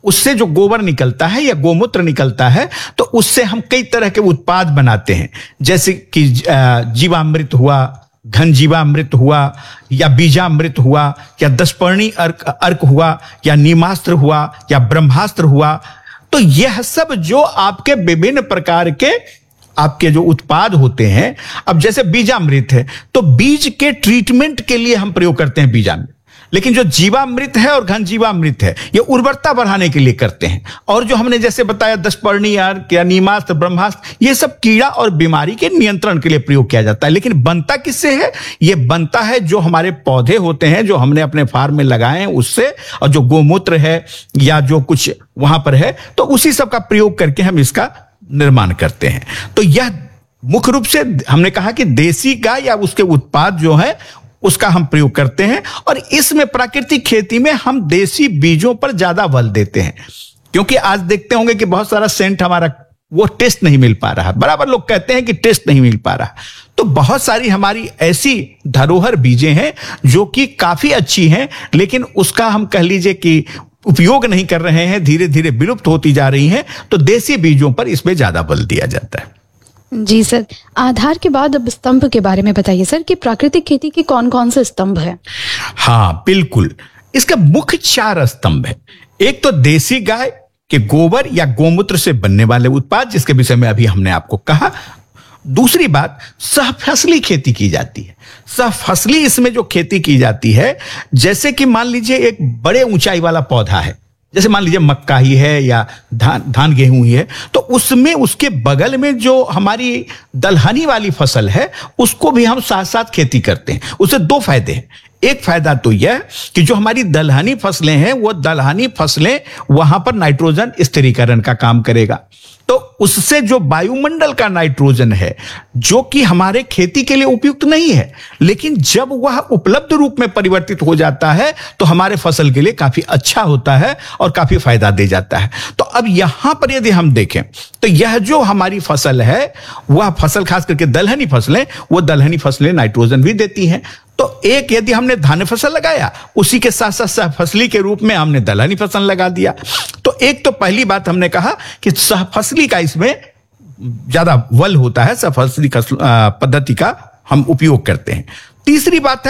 उससे जो गोबर निकलता है या गोमूत्र निकलता है, तो उससे हम कई तरह के उत्पाद बनाते हैं, जैसे कि जीवामृत हुआ, घन जीवामृत हुआ, या बीजामृत हुआ, या दशपर्णी अर्क हुआ, या नीमास्त्र हुआ, या ब्रह्मास्त्र हुआ। तो यह सब जो आपके विभिन्न प्रकार के आपके जो उत्पाद होते हैं, अब जैसे बीजामृत है तो बीज के ट्रीटमेंट के लिए हम प्रयोग करते हैं बीजामृत, लेकिन जो जीवामृत है और घन जीवामृत है ये उर्वरता बढ़ाने के लिए करते हैं। और जो हमने जैसे बताया दशपर्णी अर्क या नीमास्त्र, ब्रह्मास्त्र, ये सब कीड़ा और बीमारी के नियंत्रण के लिए प्रयोग किया जाता है। लेकिन बनता किससे है? ये बनता है जो हमारे पौधे होते हैं, जो हमने अपने फार्म में लगाए हैं उससे, और जो गोमूत्र है या जो कुछ वहां पर है, तो उसी सब का प्रयोग करके हम इसका निर्माण करते हैं। तो यह मुख्य रूप से हमने कहा कि देसी गाय या उसके उत्पाद जो है उसका हम प्रयोग करते हैं। और इसमें प्राकृतिक खेती में हम देसी बीजों पर ज्यादा बल देते हैं, क्योंकि आज देखते होंगे कि बहुत सारा सेंट हमारा वो टेस्ट नहीं मिल पा रहा, बराबर लोग कहते हैं कि टेस्ट नहीं मिल पा रहा। तो बहुत सारी हमारी ऐसी धरोहर बीजें हैं जो कि काफी अच्छी हैं, लेकिन उसका हम कह लीजिए कि उपयोग नहीं कर रहे हैं, धीरे धीरे विलुप्त होती जा रही हैं। तो देसी बीजों पर इसमें ज्यादा बल दिया जाता है। जी सर, आधार के बाद अब स्तंभ के बारे में बताइए सर, कि प्राकृतिक खेती के कौन कौन से स्तंभ है? हाँ बिल्कुल, इसका मुख्य 4 स्तंभ है। एक तो देसी गाय के गोबर या गोमूत्र से बनने वाले उत्पाद, जिसके विषय में अभी हमने आपको कहा। दूसरी बात, सहफसली खेती की जाती है। सहफसली इसमें जो खेती की जाती है, जैसे कि मान लीजिए एक बड़े ऊंचाई वाला पौधा है, जैसे मान लीजिए मक्का ही है या धान गेहूं ही है, तो उसमें उसके बगल में जो हमारी दलहनी वाली फसल है उसको भी हम साथ साथ खेती करते हैं। उससे 2 फायदे हैं। एक फायदा तो यह कि जो हमारी दलहनी फसलें हैं वो दलहनी फसलें वहां पर नाइट्रोजन स्थिरीकरण का काम करेगा, तो उससे जो वायुमंडल का नाइट्रोजन है जो कि हमारे खेती के लिए उपयुक्त नहीं है, लेकिन जब वह उपलब्ध रूप में परिवर्तित हो जाता है तो हमारे फसल के लिए काफी अच्छा होता है और काफी फायदा दे जाता है। तो अब यहां पर यदि हम देखें तो यह जो हमारी फसल है, वह फसल खास करके दलहनी फसलें, वो दलहनी फसलें नाइट्रोजन भी देती हैं। तो एक यदि हमने धान फसल लगाया, उसी के साथ साथ सहफसली के रूप में हमने दलहनी फसल लगा दिया। तो एक तो पहली बात हमने कहा कि सहफसली का इसमें ज्यादा बल होता है, सहफसली पद्धति का हम उपयोग करते हैं। तीसरी बात है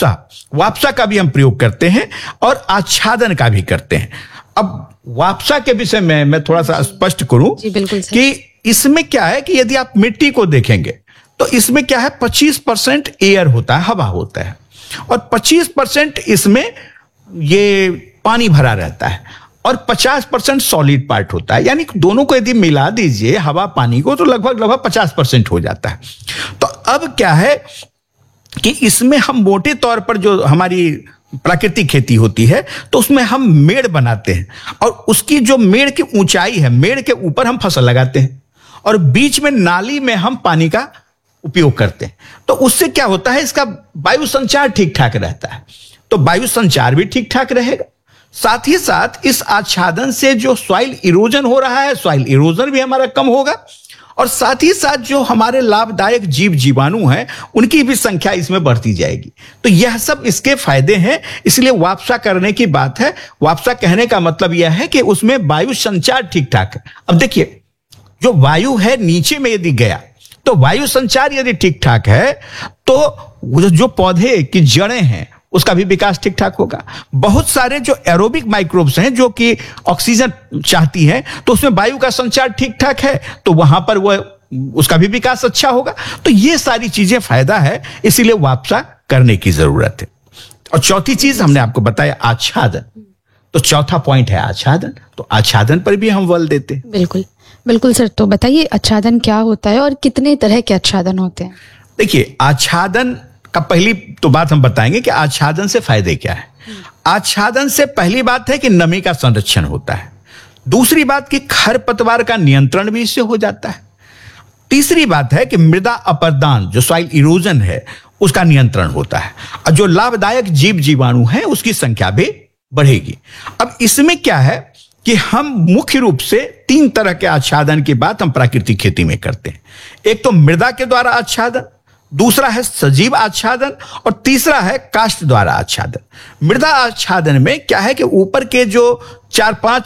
वापसा का भी हम प्रयोग करते हैं और आच्छादन का भी करते हैं। अब वापसा के विषय में मैं थोड़ा सा स्पष्ट करूं कि इसमें क्या है कि यदि आप मिट्टी को देखेंगे तो इसमें क्या है, 25% एयर होता है, हवा होता है, और 25% इसमें ये पानी भरा रहता है, और 50% सॉलिड पार्ट होता है। यानी दोनों को यदि मिला दीजिए हवा पानी को, तो लगभग 50% हो जाता है। तो अब क्या है कि इसमें हम मोटे तौर पर जो हमारी प्राकृतिक खेती होती है तो उसमें हम मेड़ बनाते हैं, और उसकी जो मेड़ की ऊंचाई है, मेड़ के ऊपर हम फसल लगाते हैं, और बीच में नाली में हम पानी का उपयोग करते हैं। तो उससे क्या होता है, इसका वायु संचार ठीक ठाक रहता है, तो वायु संचार भी ठीक ठाक रहेगा। साथ ही साथ इस आच्छादन से जो सॉइल इरोजन हो रहा है, सॉइल इरोजन भी हमारा कम होगा, और साथ ही साथ जो हमारे लाभदायक जीव जीवाणु हैं उनकी भी संख्या इसमें बढ़ती जाएगी। तो यह सब इसके फायदे हैं, इसलिए वापसा करने की बात है। वापसा कहने का मतलब यह है कि उसमें वायु संचार ठीक ठाक है। अब देखिए, जो वायु है नीचे में यदि गया तो वायु संचार यदि ठीक ठाक है तो जो पौधे की जड़ें हैं उसका भी विकास ठीक ठाक होगा। बहुत सारे जो एरोबिक माइक्रोब्स हैं जो कि ऑक्सीजन चाहती हैं, तो उसमें वायु का संचार ठीक ठाक है तो वहां पर वह उसका भी विकास अच्छा होगा। तो ये सारी चीजें फायदा है, इसीलिए वापसा करने की जरूरत है। और चौथी चीज हमने आपको बताया आच्छादन, तो चौथा पॉइंट है आच्छादन। तो आच्छादन पर भी हम बल देते हैं। बिल्कुल बिल्कुल सर, तो बताइए आच्छादन क्या होता है और कितने तरह के आच्छादन होते हैं? देखिए, आच्छादन का पहली तो बात हम बताएंगे कि आच्छादन से फायदे क्या है। आच्छादन से पहली बात है कि नमी का संरक्षण होता है। दूसरी बात कि खरपतवार का नियंत्रण भी इससे हो जाता है। तीसरी बात है कि मृदा अपरदान, जो सॉइल इरोजन है, उसका नियंत्रण होता है, और जो लाभदायक जीव जीवाणु हैं उसकी संख्या भी बढ़ेगी। अब इसमें क्या है कि हम मुख्य रूप से 3 तरह के आच्छादन की बात हम प्राकृतिक खेती में करते हैं। एक तो मृदा के द्वारा आच्छादन, दूसरा है सजीव आच्छादन, और तीसरा है काष्ठ द्वारा आच्छादन। मृदा आच्छादन में क्या है कि ऊपर के जो 4-5